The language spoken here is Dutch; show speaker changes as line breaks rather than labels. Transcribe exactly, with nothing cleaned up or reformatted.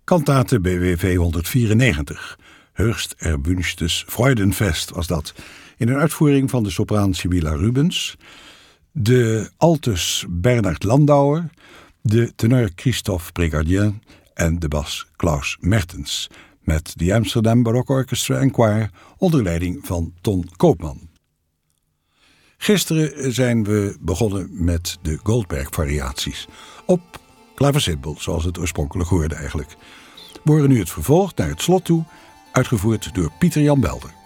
Kantate B W V honderdvierennegentig. Höchst erwünschtes Freudenfest was dat. In een uitvoering van de sopraan Sibylla Rubens, de altus Bernard Landauer, de tenor Christophe Brigardien en de bas Klaus Mertens. Met de Amsterdam Baroque Orchestra en Choir onder leiding van Ton Koopman. Gisteren zijn we begonnen met de Goldberg-variaties. Op klavecimbal, zoals het oorspronkelijk hoorde eigenlijk. We horen nu het vervolg naar het slot toe, uitgevoerd door Pieter Jan Belder.